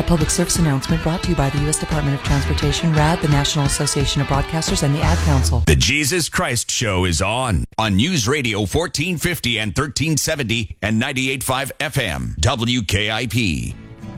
Public service announcement brought to you by the U.S. Department of Transportation, RAD, the National Association of Broadcasters, and the Ad Council. The Jesus Christ Show is on News Radio 1450 and 1370 and 98.5 FM, WKIP.